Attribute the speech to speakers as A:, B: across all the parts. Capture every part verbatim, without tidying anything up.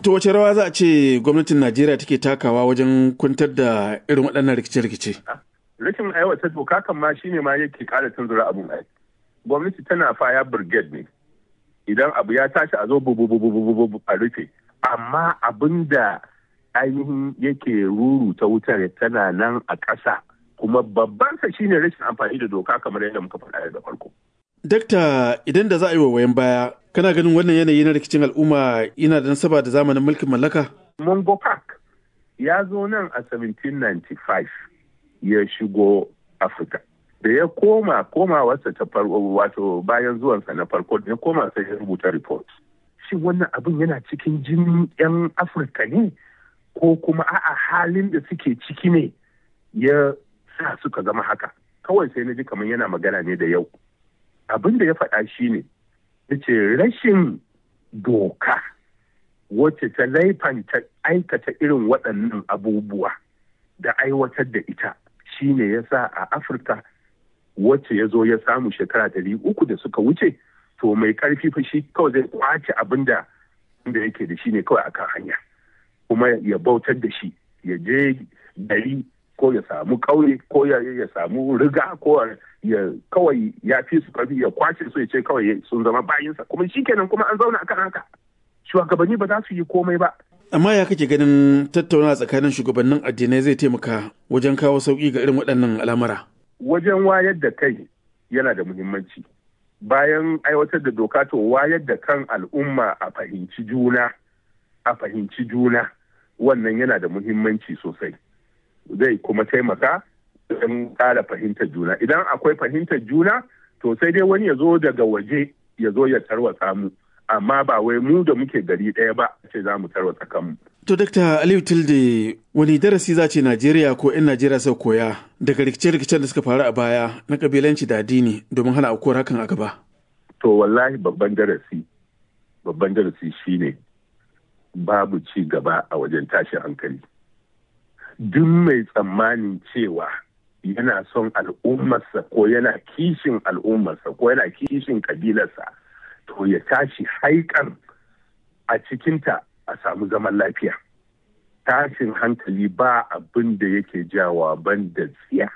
A: To wace rawa za a ce gwamnatin Najeriya take takawa wajen kwantar da irin waɗannan rikice-rikice?
B: Rashin aiwatar doka kan ma shine ma yake ƙara tunzura abun ai. Gwamnati tana fire brigade ne. Idan abu ya tashi a zo bubububububu a rufe. Amma abin da ainihin yake ruru ta wutar tana nan a ƙasa. Kuma babban sa shine rashin amfani da doka kamar yadda muka faɗa da farko.
A: Dakta, idan da za a yi wayan baya, kana ganin wannan yanayi na rikicin al'umma yana da nasaba da zamanin mulkin mallaka?
B: Mongo Park ya zo nan a seventeen ninety-five ya shigo Afirka. Da ya koma komawarsa ta farko wato bayan zuwansa na farko ya koma sai ya rubuta report. Shin wannan abin yana cikin jinin 'yan Afirka ne ko kuma a'a halin da suke ciki ne ya sa suka zama haka? Kawai sai na ji kamar yana magana ne da yau. Abin da ya faɗa shi ne, ya ce rashin doka wacce ta laifanta aikata irin waɗannan abubuwa da aiwatar da ita shi ne ya sa a Afirka wacce ya zo ya samu shekara ɗari uku da suka wuce, to mai ƙarfi fa shi kawai zai kwace abin da yake da shi ne kawai akan hanya, kuma ya bautar da shi, ya je gari ko ya samu ƙauye ko ya samu riga ko ya kawai ya fi su ƙarfi ya kwace su ya ce kawai sun zama bayinsa, kuma shi kenan kuma an zauna akan haka. Shugabanni ba za su yi komai ba.
A: Amma ya kake ganin tattauna tsakanin shugabannin addinai zai taimaka wajen kawo sauƙi ga irin waɗannan al'amura?
B: Wajen wayar da kai yana da muhimmanci. Bayan aiwatar da doka to wayar da kan al'umma a fahimci juna, a fahimci juna wannan yana da muhimmanci sosai. Zai kuma taimaka don ƙara fahimtar juna. Idan akwai fahimtar juna, to sai dai wani ya zo daga waje ya zo ya tarwatsa mu. Amma ba wai mu da muke gari ɗaya ba ce za mu tarwatsa kanmu.
A: To, Dakta Aliyu Tilde, wani darasi za ce Najeriya ko 'yan Najeriya sau koya daga rikice-rikicen da suka faru a baya na kabilanci da addini domin hana aukuwar hakan a gaba?
B: To, wallahi babban darasi, babban darasi shine babu ci gaba a wajen tashin hankali. Duk mai tsammanin cewa yana son al'ummarsa ko yana kishin al'ummarsa ko yana kishin kabilarsa to ya tashi haikan a cikinta a samu zaman lafiya. Tashin hankali ba abin da yake jawa ban da tsiya.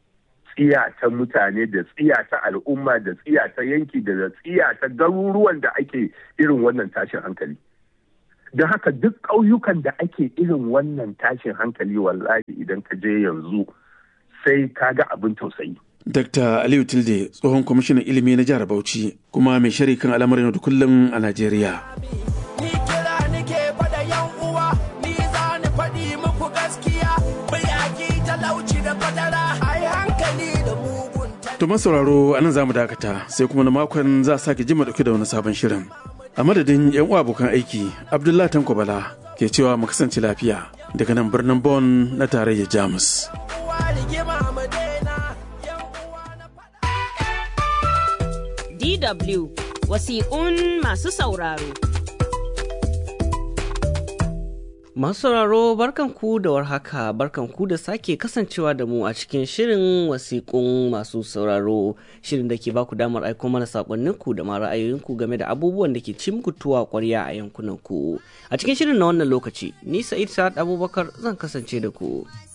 B: Tsiya ta mutane da tsiya ta al'umma da tsiya ta yanki da tsiya ta garuruwan da ake irin wannan tashin hankali. Don haka duk ƙauyukan da ake irin wannan tashin hankali wallahi idan ka je yanzu sai ka ga abin tausayi.
A: Dakta Aliyu Tilde, tsohon kwamishinan ilimi na jihar Bauchi kuma mai shari kan al'amarin yau da kullum a Najeriya.
C: Ni kira nike faɗa yan uwa, ni za ni faɗi muku gaskiya, bai yaki talauci da kadara, ai hankali da mugun.
A: To sauraro a nan za mu dakata sai kuma na makon za a sake jima dauke da wani sabon shirin. A madadin 'yan uwa abokan aiki, Abdullahi Tanko Bala ke cewa mu kasance lafiya daga nan birnin Bonn na tarayyar Jamus.
D: D W wasiƙun masu sauraro.
E: Masu sauraro barkanku da warhaka, barkanku da sake kasancewa da mu a cikin shirin wasiƙun masu sauraro, shirin da ke baku damar aiko mana saƙonninku da ma ra'ayoyinku game da abubuwan da ke ci muku tuwa ƙwarya a yankunanku. A cikin shirin na wannan lokaci, ni Sa'id Sa'ad Abubakar zan kasance da ku.